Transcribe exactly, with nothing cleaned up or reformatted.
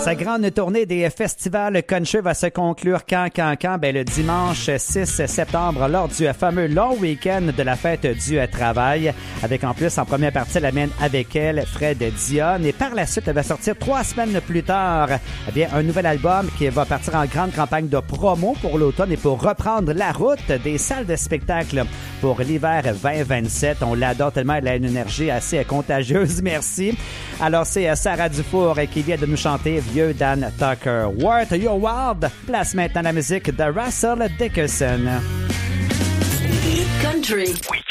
Sa grande tournée des festivals country va se conclure quand, quand, quand? Ben, le dimanche six septembre, lors du fameux long week-end de la fête du travail. Avec en plus, en première partie, elle amène avec elle Fred Dionne. Et par la suite, elle va sortir trois semaines plus tard, eh bien, un nouvel album qui va partir en grande campagne de promo pour l'automne et pour reprendre la route des salles de spectacle pour l'hiver vingt vingt-sept. On l'adore tellement, elle a une énergie assez contagieuse. Merci. Alors, c'est Sarah Dufour qui vient de nous chanter Vieux Dan Tucker. What You're Wild, place maintenant la musique de Russell Dickerson. Country.